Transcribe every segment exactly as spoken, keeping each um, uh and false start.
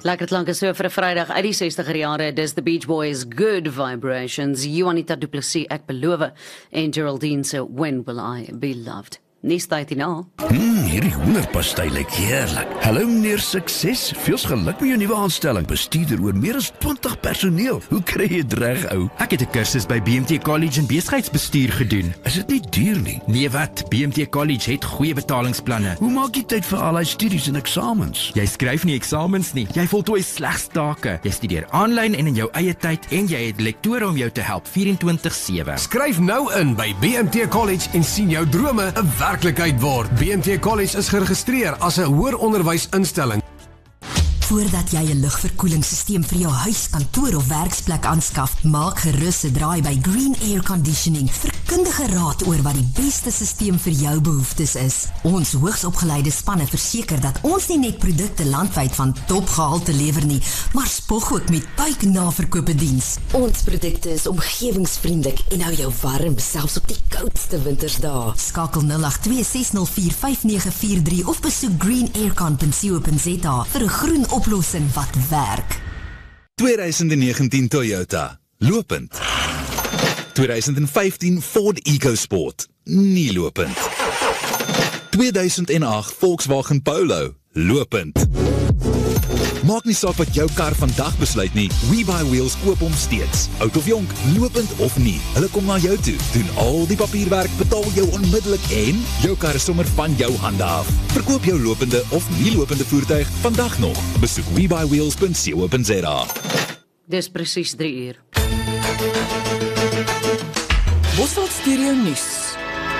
Lekker klanke so vir 'n Vrydag uit die sestiger jare. Dis the Beach Boys, Good Vibrations. Juanita Du Plessis, Ek Beloof, en Geraldine se When Will I Be Loved. Nis tyd hierna. Mmm, hierdie hoenderpastei lyk heerlik. Hallo meneer Sukses, veels geluk met jou nuwe aanstelling. Bestuurder oor meer as twintig personeel. Hoe kry jy dit reg, ou? Ek het 'n kursus by B M T College in besigheidsbestuur gedoen. Is dit nie duur nie? Nee wat, B M T College het goeie betalingsplanne. Hoe maak jy tyd vir al die studies en eksamens? Jy skryf nie eksamens nie. Jy voltooi slegs take. Jy studeer aanlyn en in jou eie tyd en jy het lektore om jou te help vierentwintig sewe. Skryf nou in by B M T College en sien jou drome 'n werklikheid word. B M T College is geregistreer as 'n hoër onderwysinstelling. Voordat jy 'n lugverkoelingsstelsel vir jou huis, kantoor of werksplek aanskaf, maak gerus 'n draai by Green Air Conditioning vir kundige raad oor wat die beste stelsel vir jou behoeftes is. Ons hoogsopgeleide spanne verseker dat ons nie net produkte landwyd van topgehalte lewer nie, maar spog ook met buiknaverkope diens. Ons produkte is omgewingsvriendelik en hou jou warm selfs op die koudste wintersdae. Skakel nul agt twee ses nul vier vyf nege vier drie of besoek green air con punt co punt za vir 'n groen oplossing wat werk. twintig negentien Toyota, lopend. twintig vyftien Ford EcoSport, nie lopend. tweeduisend agt Volkswagen Polo, lopend. Maak nie saak wat jou kar vandag besluit nie, WeBuyWheels koop hom steeds. Oud of jonk, lopend of nie, hulle kom na jou toe, doen al die papierwerk, betaal jou onmiddellik en jou kar is sommer van jou hande af. Verkoop jou lopende of nie lopende voertuig vandag nog. Besoek we buy wheels punt co punt za. Dis presies drie uur. Bosveld Stereo Nuus.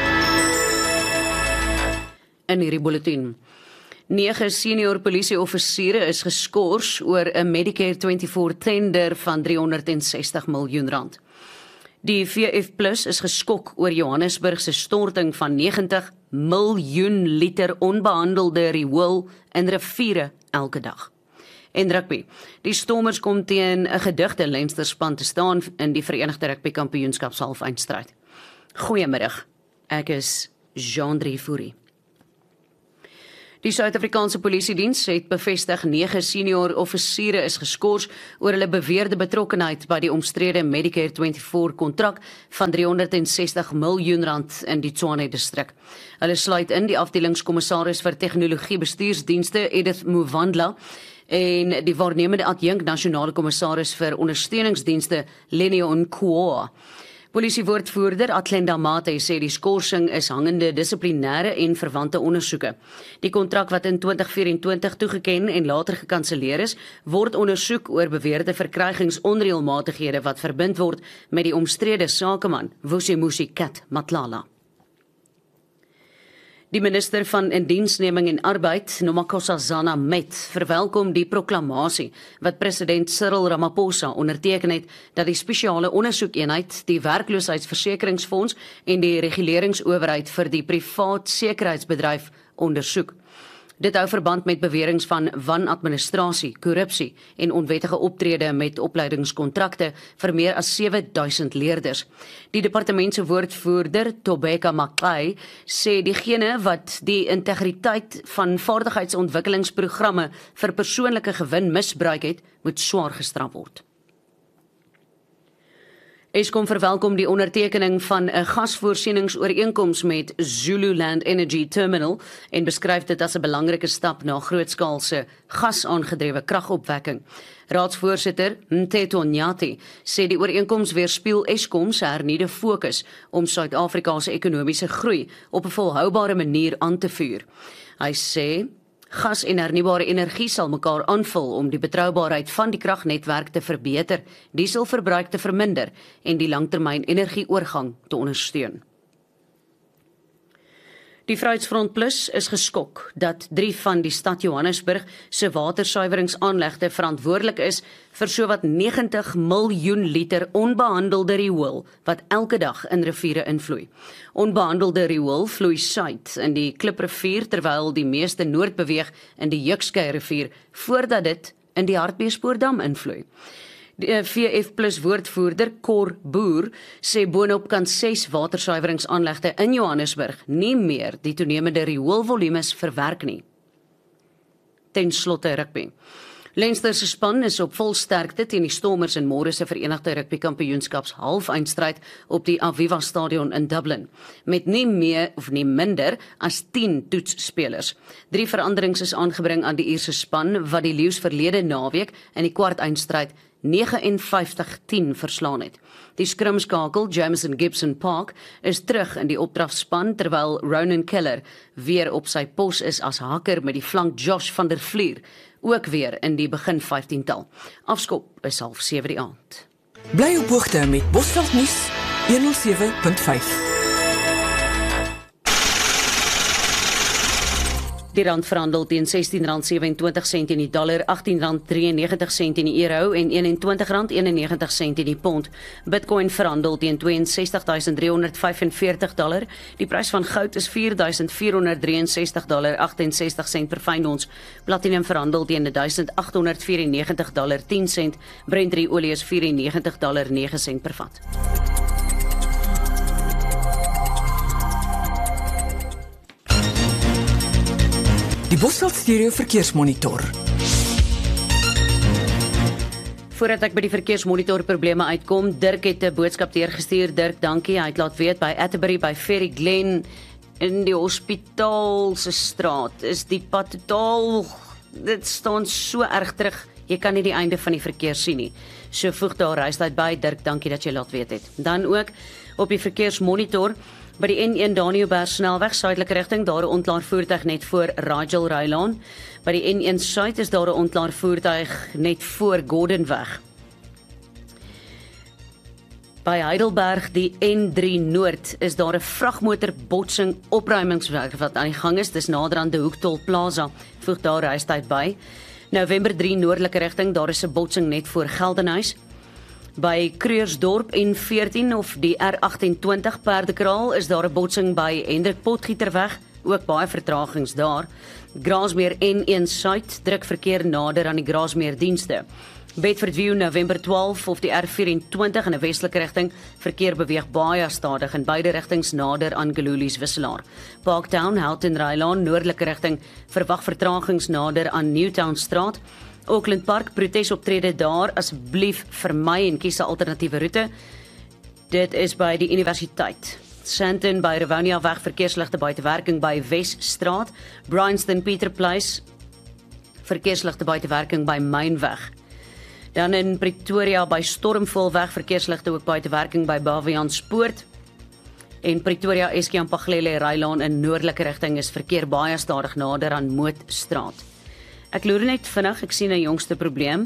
In hierdie bulletin. nege senior polisieoffisiere is geskort oor 'n Medicare vyfentwintig tender van driehonderdsestig miljoen rand. Die V F Plus is geskok oor Johannesburg se storting van negentig miljoen liter onbehandelde riool in riviere elke dag. En rugby. Die Stormers kom teen 'n gedigte Leinster span te staan in die Verenigde Rugby Kampioenskap halfeindstryd. Goeiemiddag. Ek is Jean-Drie Fourie. Die Suid-Afrikaanse Polisiediens het bevestig nege senior offisiere is geskort oor hulle beweerde betrokkenheid by die omstrede Medicare vyfentwintig kontrak van driehonderdsestig miljoen rand in die Tshwane distrik. Hulle sluit in die afdelingskommissaris vir tegnologie bestuursdienste Edith Muvandla en die waarnemende adjunk nasionale kommissaris vir ondersteuningsdienste Lenio Nkoa. Polisiewoordvoerder Atlenda Mate sê die skorsing is hangende dissiplinêre en verwante ondersoeke. Die kontrak wat in twintig vyf-en-twintig toegeken en later gekanselleer is, word ondersoek oor beweerde verkrygingsonreëlmatighede wat verbind word met die omstrede sakeman Vusimusi Kat Matlala. Die minister van Indiensneming en Arbeid, Nomakosazana Met, verwelkom die proklamasie wat president Cyril Ramaphosa onderteken het dat die spesiale ondersoekeenheid, die werkloosheidsversekeringsfonds en die reguleringsowerheid vir die privaat sekuriteitsbedryf ondersoek. Dit hou verband met beweringe van wanadministrasie, korrupsie en onwettige optrede met opleidingskontrakte vir meer as sewe duisend leerders. Die departement se woordvoerder, Tobeka Makai, sê diegene wat die integriteit van vaardigheidsontwikkelingsprogramme vir persoonlike gewin misbruik het, moet swaar gestraf word. Eskom verwelkom die ondertekening van 'n gasvoorsieningsooreenkoms met Zululand Energy Terminal en beskryf dit as 'n belangrike stap na grootskaalse gasaangedrewe kragopwekking. Raadsvoorsitter Mteto Nyati sê die ooreenkoms weerspieël Eskom se hernieude fokus om Suid-Afrika se ekonomiese groei op 'n volhoubare manier aan te vuur. Hy sê gas en hernubare energie sal mekaar aanvul om die betroubaarheid van die kragnetwerk te verbeter, dieselverbruik te verminder en die langtermyn energieoorgang te ondersteun. Die Vryheidsfront Plus is geskok dat drie van die stad Johannesburg se watersuiweringsaanlegte verantwoordelik is vir sowat negentig miljoen liter onbehandelde riool wat elke dag in riviere invloei. Onbehandelde riool vloei suid in die Kliprivier terwyl die meeste noord beweeg in die Jukskei rivier voordat dit in die Hartbeespoortdam invloei. Die V F Plus woordvoerder Cor Boer sê boonop kan ses watersuiweringsaanlegte in Johannesburg nie meer die toenemende rioolvolumes verwerk nie. Ten slotte rugby. Leinster se span is op vol sterkte teen die Stormers in môre se Verenigde Rugby Kampioenskaps halfeindstryd op die Aviva Stadion in Dublin, met nie meer of nie minder as tien toetsspelers. Drie veranderings is aangebring aan die Ierse span wat die Lions verlede naweek in die kwartfinale vyf nege tien verslaan het. Die skrimskakel Jameson Gibson Park is terug in die opdragspan terwyl Ronan Keller weer op sy pos is as haker met die flank Josh van der Vlier, ook weer in die begin vyftiental. Afskop is half sewe die aand. Bly op hoogte met Bosveld nuus honderd sewe punt vyf. Die rand verhandel teen sestien rand vyf ewentwintig in die dollar, agttien rand negentig drie in die euro en eenentwintig rand eenennegentig in die pond. Bitcoin verhandel teen ses twee ses drie vyf vier dollar. Die prys van goud is vier vier drie ses dollar agt-en-sestig per fyn ons. Platinum verhandel teen agt vyf vier tien sent. Brent olie is vyf nege nege per vat. Die Bosveld Stereo Verkeersmonitor. Voordat ek by die verkeersmonitor probleme uitkom, Dirk het 'n boodskap deurgestuur. Dirk, dankie. Hy het laat weet by Atterbury by Ferry Glen in die hospitaal se straat is die pad totaal, dit staan so erg terug. Jy kan nie die einde van die verkeer sien nie. So voeg daar reistyd by. Dirk, dankie dat jy laat weet het. Dan ook op die verkeersmonitor by die N een Daniëlberg snelweg suidelike rigting, daar 'n ontlaar voertuig net voor Rigel Rylaan. By die N een suid is daar 'n ontlaar voertuig net voor Gordonweg. By Heidelberg die N drie Noord is daar 'n vragmotor botsing opruimingswerk wat aan die gang is. Dis nader aan die Hoektol Plaza. Voeg daar reistyd by. November drie noordelike rigting, daar is 'n botsing net voor Geldenhuys. By Kreursdorp N veertien of die R agt-en-twintig Perdekraal is daar 'n botsing by Hendrik Potgieterweg, ook baie vertragings daar. Grasmeer N een Suid druk verkeer nader aan die Grasmeer dienste. Bedford View November twaalf of die R vyf-en-twintig in 'n westelike rigting, verkeer beweeg baie stadig in beide rigtings nader aan Gelulies wisselaar. Parktown Houghton Rylaan noordelike rigting, verwag vertragings nader aan Newtown Straat. Auckland Park protesoptrede daar, asseblief vermy en kies 'n alternatiewe roete. Dit is by die universiteit. Sandton by Rivonia weg, verkeersligte buite werking by Wesstraat. Bryanston Peter Place, verkeersligte buite werking by Mynweg. Dan in Pretoria by Stormvolweg, verkeersligte ook buite werking by Baviaanspoort. En Pretoria Eskiampaglele Rylaan in noordelike rigting is verkeer baie stadig nader aan Mootstraat. Ek loer net vinnig, ek sien 'n jongste probleem.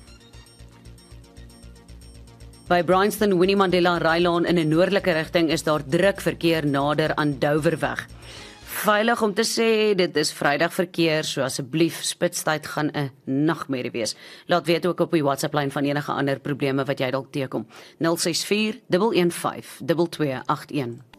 By Bryanston Winnie Mandela Rylaan in 'n noordelike rigting is daar druk verkeer nader aan Douwerweg. Veilig om te sê, dit is Vrydag verkeer, so asseblief spitstyd gaan 'n nagmerrie wees. Laat weet ook op die WhatsApp lyn van enige ander probleme wat jy dalk teekom. nul ses vier een een vyf twee twee agt een.